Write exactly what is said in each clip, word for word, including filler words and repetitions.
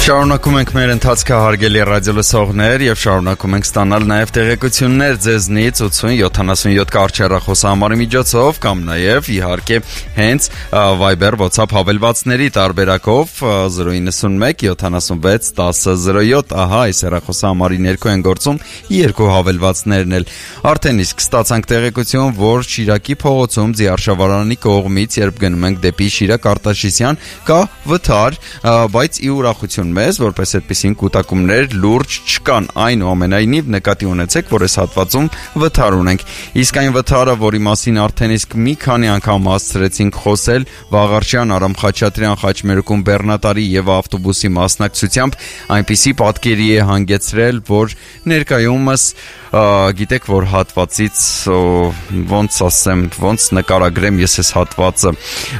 Շարունակում ենք մեր ընթացքը հարգելի ռադիոլսողներ եւ շարունակում ենք ստանալ նաեւ տեղեկություններ ձեզնից ութսուն յոթանասունյոթ կարճեռախոսահամարի միջոցով կամ նաեւ իհարկե հենց Viber WhatsApp հավելվածների տարբերակով զրո իննսունմեկ յոթանասունվեց տասը զրո յոթ ահա այս հեռախոսահամարի ներքո են գործում երկու հավելվածներն էլ արդեն իսկ ստացանք տեղեկություն որ Շիրակի փողոցում Ձիարշավարանի կողմից երբ գնում ենք դեպի Շիրակ Արտաշիսյան կա վթար բայց ի ուրախություն մեզ, որպես այդպիսին կուտակումներ լուրջ չկան, այնուամենայնիվ նկատի ունեցեք, որ այս հատվածում վթար ունենք, իսկ այն վթարը, որի մասին արդեն իսկ մի քանի անգամ հասցրեցինք խոսել Վաղարշյան, Արամ Խաչատրյան, Խաչմերուկում Բեռնատարի եւ ավտոբուսի մասնակցությամբ, այնպիսի պատկերի է հանգեցրել, որ ներկայումս գիտեք, որ հատվածից ոնց ասեմ, ոնց նկարագրեմ ես այս հատվածը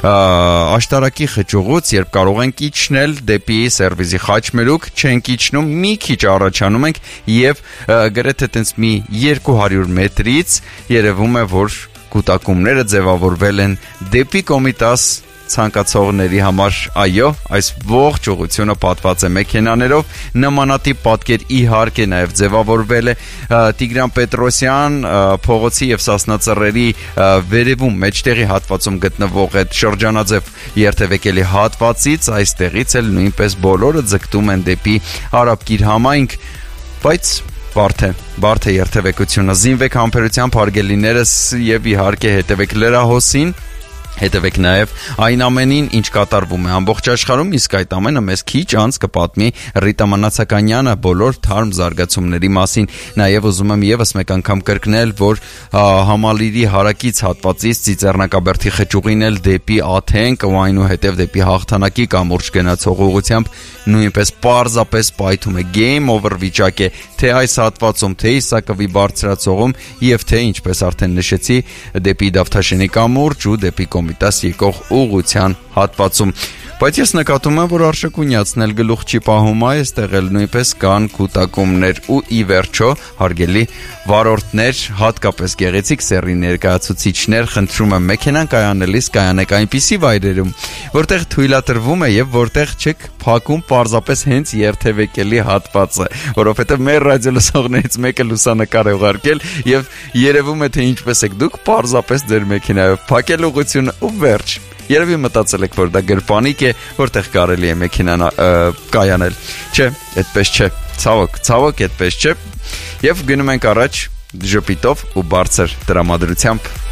աշտարակի խճուղուց, երբ կարող ենք իջնել դեպի սերվիզի Խաչմերուկ, չենք իջնում, մի քիչ առաջանում ենք եւ գրեթե տենց մի երկու հարյուր մետրից երևում է, որ կուտակումները ձևավորվել են դեպի Կոմիտաս ցանկացողների համար, այո, այս ողջ ուղղությունը պատված է մեքենաներով, նմանատիպ պատկեր իհարկե նաև ձևավորվել է Տիգրան Պետրոսյան փողոցի եւ Սասնածռերի վերևում մեջտեղի հատվածում գտնվող այդ շրջանաձև երթևեկելի հատվածից, այստեղից էլ նույնպես բոլորը ձգտում են դեպի Արաբկիր համայնք, բայց բարդ է, բարդ է երթևեկությունը, զինվեք համբերությամբ հարգելիներս եւ իհարկե հետևեք լրահոսին, հետևեք նաև այն ամենին, ինչ կատարվում է ամբողջ աշխարհում, իսկ այդ ամենը մեզ քիչ անց կպատմի Ռիտա Մանացականյանը բոլոր թարմ զարգացումների մասին։ Նաև ուզում եմ եւս մեկ անգամ կրկնել, որ Համալիրի հարակից հատվածից Ծիծեռնակաբերդի խճուղին էլ դեպի Աթենք ու այնուհետև դեպի Հաղթանակի կամուրջ գնացող ուղղությամբ նույնպես պարզապես պայթում է game over վիճակ է, թե այս հատվածում, թե Իսակովի բարձրացողում եւ թե ինչպես արդեն նշեցի, դեպի Դավթաշենի կամուրջ ու դեպի Կոմիտաս եկող ուղղության հատվածում։ Բայց ես նկատում եմ, որ Արշակունյացն էլ գլուխ չի պահում, այստեղ էլ նույնպես կան կուտակումներ ու ի վերջո, հարգելի վարորդներ, հատկապես գեղեցիկ սեռի ներկայացուցիչներ, խնդրում եմ մեքենան կայանելիս կայանեք այնպիսի վայրերում, որտեղ թույլատրվում է եւ որտեղ չեք փակում պարզապես հենց երթևեկելի հատվածը, որովհետեւ մեր ռադիոլսողներից մեկը լուսանկար է ուղարկել եւ երևում է թե ինչպես եք դուք պարզապես ձեր մեքենայով փակել ուղղությունը ու վերջ։ Երևի մտածել եք, որ դա գրպանիկ է, որտեղ կարելի է մեքենան կայանել։ Չէ, այդպես չէ։ Ցավոք, ցավոք այդպես չէ։ Եվ գնում ենք առաջ ժպիտով ու բարձր տրամադրությամբ